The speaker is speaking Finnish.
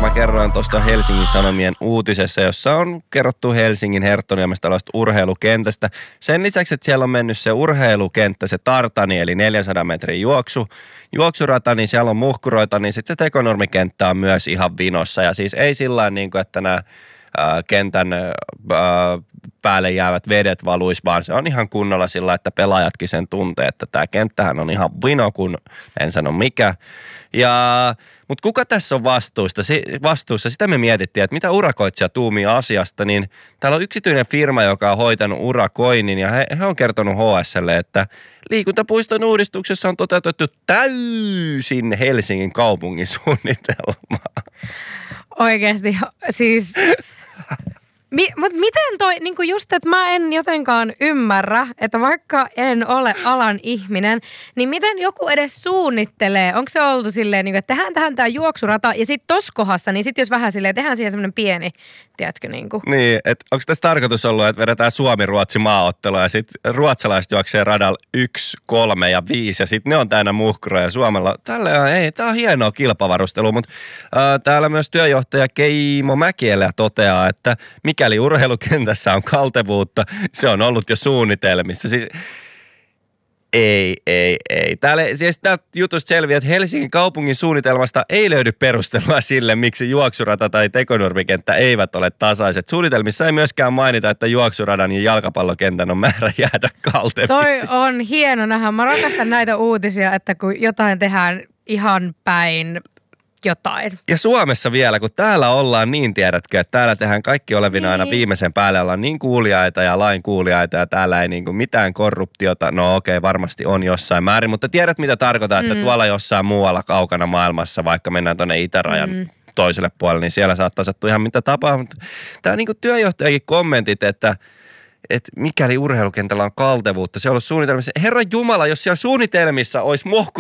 mä kerroin tuosta Helsingin Sanomien uutisessa, jossa on kerrottu Helsingin Herttoniemestä tällaista urheilukentästä. Sen lisäksi, että siellä on mennyt se urheilukenttä, se tartani, eli 400 metrin juoksurata, niin siellä on muhkuroita, niin sitten se tekonurmikenttä on myös ihan vinossa. Ja siis ei sillä niin kuin, että nämä kentän päälle jäävät vedet valuisi, vaan se on ihan kunnolla sillä, että pelaajatkin sen tuntee, että tämä kenttähän on ihan vino, kun en sano mikä. Mutta kuka tässä on vastuussa? Sitä me mietittiin, että mitä urakoitsija tuumii asiasta, niin täällä on yksityinen firma, joka on hoitanut urakoinnin ja he on kertonut HS:lle, että liikuntapuiston uudistuksessa on toteutettu täysin Helsingin kaupungin suunnitelmaa. Oikeasti, siis... Mutta miten toi, niinku just, että mä en jotenkaan ymmärrä, että vaikka en ole alan ihminen, niin miten joku edes suunnittelee? Onko se oltu silleen, niinku, että tehdään tähän tää juoksurata ja sitten tossa kohdassa, niin sitten jos vähän silleen, tehdään siihen semmoinen pieni, tiedätkö niinku. Niin, että onko tässä tarkoitus ollut, että vedetään Suomi-Ruotsi maaottelua ja sitten ruotsalaiset juoksee radalla 1, 3 ja 5 ja sitten ne on täynnä muhkuroja Suomella. Tää on hienoa kilpavarustelua, mutta täällä myös työjohtaja Keimo Mäkielä toteaa, että mikäli urheilukentässä on kaltevuutta, se on ollut jo suunnitelmissa. Siis ei. Täältä jutusta selviää, että Helsingin kaupungin suunnitelmasta ei löydy perustelua sille, miksi juoksurata tai tekonurmikenttä eivät ole tasaiset. Suunnitelmissa ei myöskään mainita, että juoksuradan ja jalkapallokentän on määrä jäädä kalteviksi. Toi on hieno nähdä. Mä rakastan näitä uutisia, että kun jotain tehdään ihan päin jotain. Ja Suomessa vielä, kun täällä ollaan niin, tiedätkö, että täällä tehdään kaikki olevina aina viimeisen päälle, ollaan niin kuuliaita ja lainkuuliaita ja täällä ei niinku mitään korruptiota, no okei, varmasti on jossain määrin, mutta tiedät mitä tarkoittaa, että tuolla jossain muualla kaukana maailmassa, vaikka mennään tuonne itärajan toiselle puolelle, niin siellä saattaa sattua ihan mitä tapaa, mutta tää niinku työjohtajakin kommentit, että mikäli urheilukentällä on kaltevuutta, se on ollut suunnitelmissa. Herran Jumala, jos siellä suunnitelmissa olisi